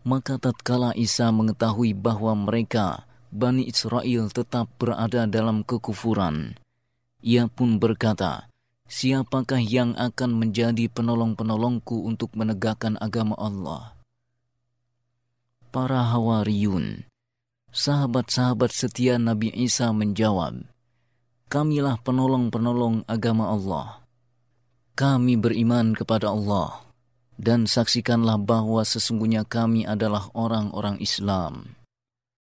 Maka tatkala Isa mengetahui bahwa mereka, Bani Israel, tetap berada dalam kekufuran, ia pun berkata, "Siapakah yang akan menjadi penolong-penolongku untuk menegakkan agama Allah?" Para Hawariyun, sahabat-sahabat setia Nabi Isa, menjawab, "Kamilah penolong-penolong agama Allah. Kami beriman kepada Allah, dan saksikanlah bahwa sesungguhnya kami adalah orang-orang Islam."